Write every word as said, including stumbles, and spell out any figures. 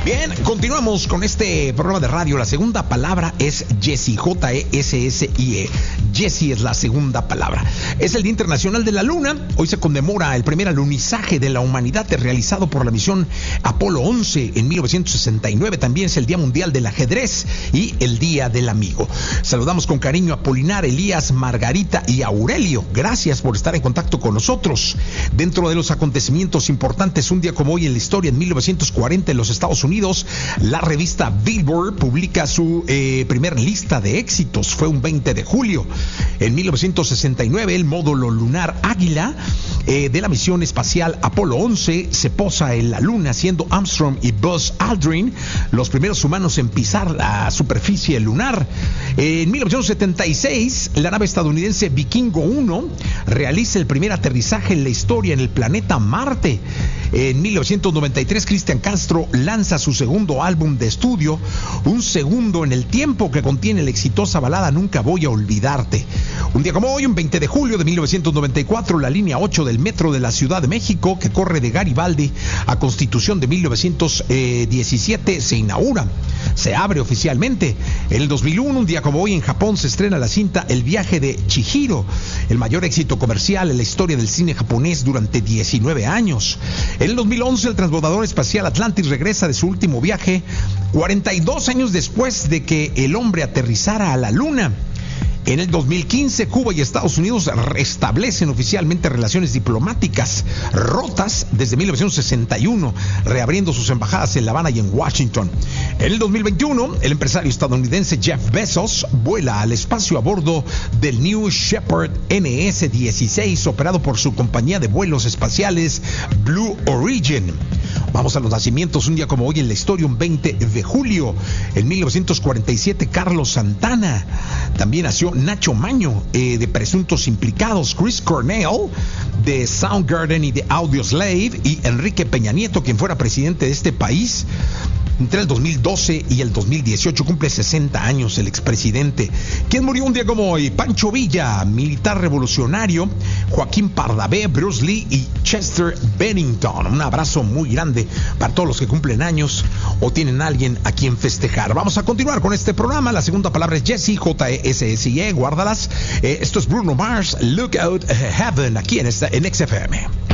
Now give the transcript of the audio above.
Bien, continuamos con este programa de radio. La segunda palabra es Jessie, J E S S I E. Jessie es la segunda palabra. Es el Día Internacional de la Luna. Hoy se conmemora el primer alunizaje de la humanidad realizado por la misión Apolo once en mil novecientos sesenta y nueve. También es el Día Mundial del Ajedrez y el Día del Amigo. Saludamos con cariño a Polinar, Elías, Margarita y Aurelio. Gracias por estar en contacto con nosotros. Dentro de los acontecimientos importantes, un día como hoy en la historia, en mil novecientos cuarenta, en los Estados Unidos, la revista Billboard publica su eh, primer lista de éxitos. Fue un veinte de julio. En mil novecientos sesenta y nueve, el módulo lunar Águila eh, de la misión espacial Apolo once se posa en la Luna, siendo Armstrong y Buzz Aldrin los primeros humanos en pisar la superficie lunar. En mil novecientos setenta y seis, la nave estadounidense Vikingo uno realiza el primer aterrizaje en la historia en el planeta Marte. En mil novecientos noventa y tres, Cristian Castro lanza su segundo álbum de estudio, Un Segundo en el Tiempo, que contiene la exitosa balada Nunca Voy a Olvidarte. Un día como hoy, un veinte de julio de mil novecientos noventa y cuatro, la línea ocho del metro de la Ciudad de México, que corre de Garibaldi a Constitución de mil novecientos diecisiete, se inaugura, se abre oficialmente. En el dos mil uno, un día como hoy, en Japón se estrena la cinta El viaje de Chihiro, el mayor éxito comercial en la historia del cine japonés durante diecinueve años. En el dos mil once, el transbordador espacial Atlantis regresa de su último viaje, cuarenta y dos años después de que el hombre aterrizara a la Luna. En el dos mil quince, Cuba y Estados Unidos restablecen oficialmente relaciones diplomáticas rotas desde mil novecientos sesenta y uno, reabriendo sus embajadas en La Habana y en Washington. En el dos mil veintiuno, el empresario estadounidense Jeff Bezos vuela al espacio a bordo del New Shepard N S dieciséis, operado por su compañía de vuelos espaciales Blue Origin. Vamos a los nacimientos. Un día como hoy en la historia, un veinte de julio, en mil novecientos cuarenta y siete, Carlos Santana. También nació Nacho Maño, eh, de Presuntos Implicados, Chris Cornell, de Soundgarden y de Audioslave, y Enrique Peña Nieto, quien fuera presidente de este país entre el dos mil doce y el dos mil dieciocho. Cumple sesenta años el expresidente. ¿Quién murió un día como hoy? Pancho Villa, militar revolucionario, Joaquín Pardavé, Bruce Lee y Chester Bennington. Un abrazo muy grande para todos los que cumplen años o tienen a alguien a quien festejar. Vamos a continuar con este programa. La segunda palabra es Jessie, J E S S I E, guárdalas. Eh, esto es Bruno Mars, Look Out Heaven, aquí en, esta, en X F M.